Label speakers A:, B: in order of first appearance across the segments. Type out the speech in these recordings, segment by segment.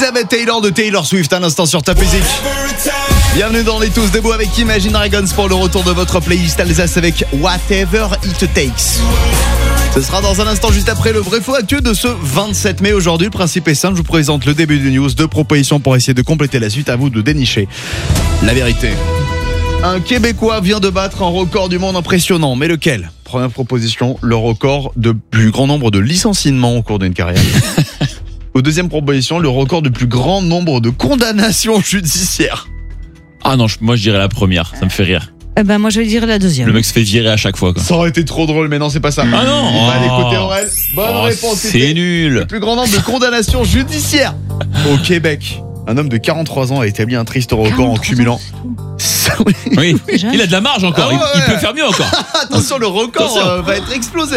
A: Elizabeth Taylor de Taylor Swift, un instant sur Top Music. Bienvenue dans les Tous Debout avec Imagine Dragons pour le retour de votre playlist Alsace avec Whatever It Takes. Ce sera dans un instant juste après le vrai faux actuel de ce 27 mai. Aujourd'hui, le principe est simple, je vous présente le début du news, 2 propositions pour essayer de compléter la suite, à vous de dénicher la vérité. Un Québécois vient de battre un record du monde impressionnant, mais lequel ? Première proposition, le record de plus grand nombre de licenciements au cours d'une carrière. Ou deuxième proposition, le record du plus grand nombre de condamnations judiciaires.
B: Ah non, moi je dirais la première, ça me fait rire.
C: Moi je vais dire la deuxième.
B: Le mec se fait virer à chaque fois quoi.
A: Ça aurait été trop drôle, mais non, c'est pas ça.
B: Ah non.
A: Allez, écoutez Aurel, bonne réponse.
B: C'est nul.
A: Le plus grand nombre de condamnations judiciaires au Québec. Un homme de 43 ans a établi un triste record en cumulant.
B: Oui, il a de la marge encore, il peut faire mieux encore.
A: Attention, le record va être explosé.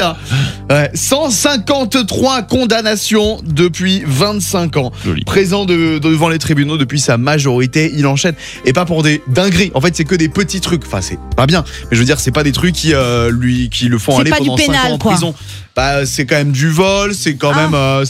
A: 153 condamnations depuis 25 ans.
B: Joli.
A: Présent devant les tribunaux depuis sa majorité, il enchaîne. Et pas pour des dingueries. En fait, c'est que des petits trucs. Enfin, c'est pas bien. Mais je veux dire, c'est pas des trucs qui le font aller pendant 5 ans en prison. Bah, c'est quand même du vol, c'est quand même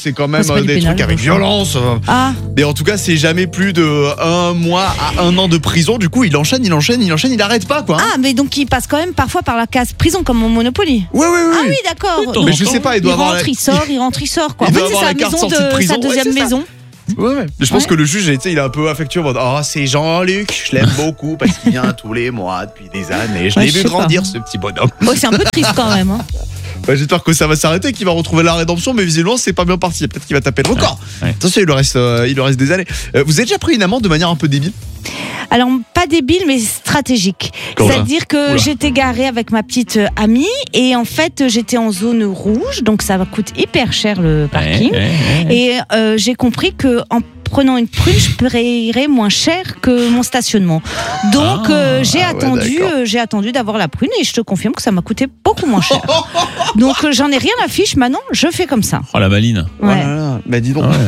A: des trucs avec violence. Mais en tout cas, c'est jamais plus de 1 mois à 1 an de prison. Du coup, il enchaîne, il arrête pas quoi.
C: Ah, mais donc il passe quand même parfois par la case prison comme au Monopoly.
A: Oui.
C: Ah oui, d'accord.
A: Mais je sais pas, il doit avoir
C: il sort quoi.
A: Il
C: En
A: doit
C: fait,
A: avoir la carte sortie de prison.
C: sa deuxième maison.
A: Ouais. Je pense que le juge, il est un peu affectueux. C'est Jean-Luc, je l'aime beaucoup parce qu'il vient tous les mois depuis des années. Je l'ai vu grandir, ce petit bonhomme.
C: C'est un peu triste quand même.
A: J'espère que ça va s'arrêter, qu'il va retrouver la rédemption, mais visiblement c'est pas bien parti. Peut-être qu'il va taper le record.
B: Ouais.
A: Attention, il lui reste des années. Vous avez déjà pris une amende de manière un peu débile ?
C: Alors, pas débile, mais stratégique. C'est-à-dire que j'étais garée avec ma petite amie et en fait, j'étais en zone rouge, donc ça coûte hyper cher le parking. Et j'ai compris que en prenant une prune, je paierais moins cher que mon stationnement. Donc, j'ai attendu d'avoir la prune et je te confirme que ça m'a coûté beaucoup moins cher. Donc, j'en ai rien à fiche. Maintenant, je fais comme ça.
B: Oh la maline.
A: Ouais. Bah dis donc.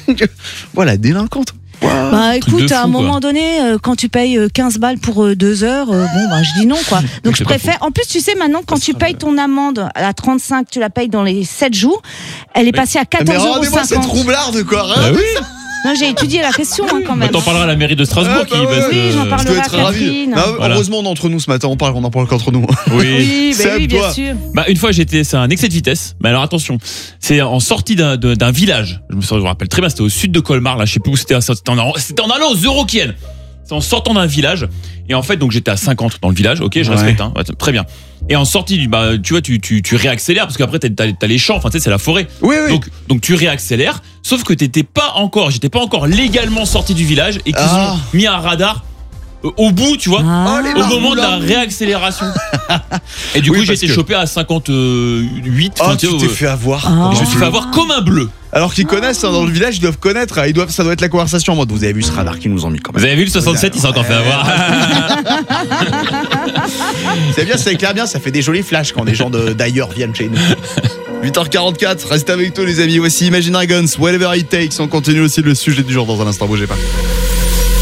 A: Voilà, délinquante.
C: Bah écoute, à un moment donné, quand tu payes 15 balles pour 2 heures, je dis non quoi. Donc je préfère. En plus, tu sais maintenant, quand tu payes ton amende à 35, tu la payes dans les 7 jours, elle est passée à 14,50 €.
A: Mais rendez-moi cette troublarde quoi.
C: Non, j'ai étudié la question quand même.
B: T'en parleras à la mairie de Strasbourg qui
C: oui, j'en parlerai à Catherine.
A: Heureusement, on est entre nous ce matin, on parle qu'entre nous.
B: Oui,
C: bien sûr.
B: Une fois, c'est un excès de vitesse. Mais alors attention, c'est en sortie d'un village. Je me rappelle très bien, c'était au sud de Colmar. Là, je sais plus où c'était en allant aux Eurokien. C'est en sortant d'un village. Et en fait, donc j'étais à 50 dans le village. Ok, je respecte. Très bien. Et en sortie, tu vois, tu réaccélères parce qu'après t'as les champs. Enfin, tu sais, c'est la forêt. Oui. Donc tu réaccélères. Sauf que j'étais pas encore légalement sorti du village et qu'ils ont mis un radar au bout, tu vois, au moment de la réaccélération. Et du coup, j'ai été chopé à 58.
A: Tu t'es fait avoir.
B: Je me suis fait avoir comme un bleu.
A: Alors qu'ils connaissent dans le village, ils doivent connaître. Ça doit être la conversation en mode vous avez vu ce radar qu'ils nous ont mis quand même.
B: Vous avez vu le 67, ils s'est encore fait avoir.
A: C'est bien, ça éclaire bien, ça fait des jolis flashs quand des gens d'ailleurs viennent chez nous. 8h44, restez avec nous les amis. Voici Imagine Dragons, Whatever It Takes. On continue aussi le sujet du jour dans un instant, bougez pas.